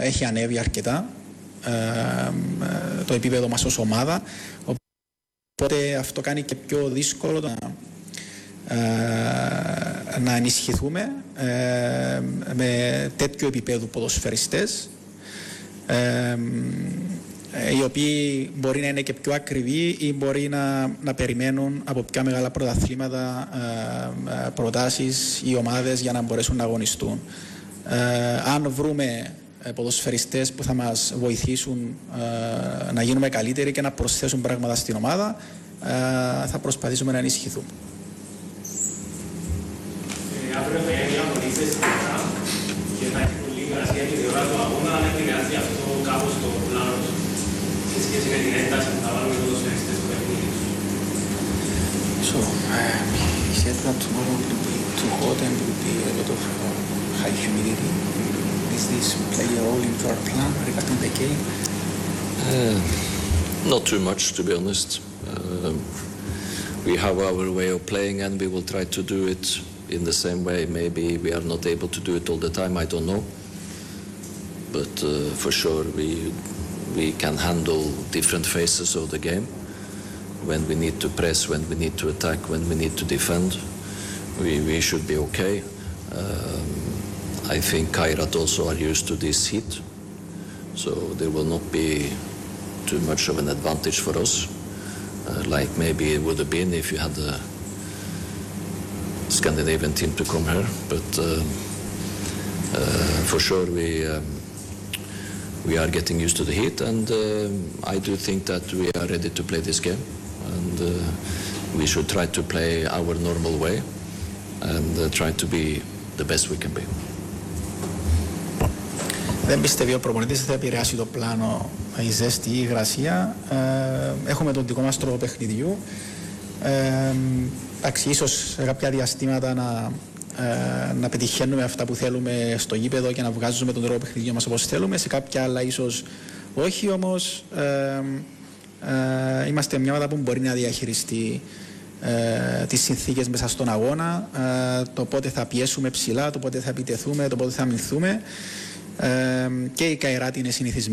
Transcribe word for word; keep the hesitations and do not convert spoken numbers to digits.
έχει ανέβει αρκετά το επίπεδο μας ως ομάδα, οπότε αυτό κάνει και πιο δύσκολο να, να ενισχυθούμε με τέτοιο επίπεδο ποδοσφαιριστές, οι οποίοι μπορεί να είναι και πιο ακριβοί ή μπορεί να, να περιμένουν από πιο μεγάλα πρωταθλήματα προτάσεις ή ομάδες για να μπορέσουν να αγωνιστούν. Αν βρούμε ποδοσφαιριστές που θα μας βοηθήσουν να γίνουμε καλύτεροι και να προσθέσουν πράγματα στην ομάδα, θα προσπαθήσουμε να ενισχυθούμε. Αύριο θα γίνει αγωνίστες και θα έχει πολύ γρασία και διορά του αγώνα, αν επηρεάζει αυτό κάπως το πλάνο σε σχέση με την ένταση που θα βάλουμε οι ποδοσφαιριστές στο παιχνίδι. So, uh, he said that tomorrow will be too hot and will be a lot of uh, high humidity. Does this play a role into our plan regarding the game? Uh, not too much, to be honest. Uh, we have our way of playing and we will try to do it in the same way. Maybe we are not able to do it all the time, I don't know. But uh, for sure we, we can handle different phases of the game. When we need to press, when we need to attack, when we need to defend, we, we should be okay. Um, I think Kairat also are used to this heat, so there will not be too much of an advantage for us, uh, like maybe it would have been if you had a Scandinavian team to come here. But uh, uh, for sure we um, we are getting used to the heat, and uh, I do think that we are ready to play this game, and uh, we should try to play our normal way and uh, try to be the best we can be. Δεν πιστεύει ο προπονητής ότι θα επηρεάσει το πλάνο η ζέστη ή η υγρασία. Ε, έχουμε τον δικό μας τρόπο παιχνιδιού. Ε, εντάξει, ίσως σε κάποια διαστήματα να, ε, να πετυχαίνουμε αυτά που θέλουμε στο γήπεδο και να βγάζουμε τον τρόπο παιχνιδιού μας όπως θέλουμε. Σε κάποια άλλα ίσως όχι, όμως ε, ε, είμαστε μια ομάδα που μπορεί να διαχειριστεί ε, τις συνθήκες μέσα στον αγώνα, ε, το πότε θα πιέσουμε ψηλά, το πότε θα επιτεθούμε, το πότε θα αμυνθούμε. Ε, και η Καϊράτη είναι συνηθισμένη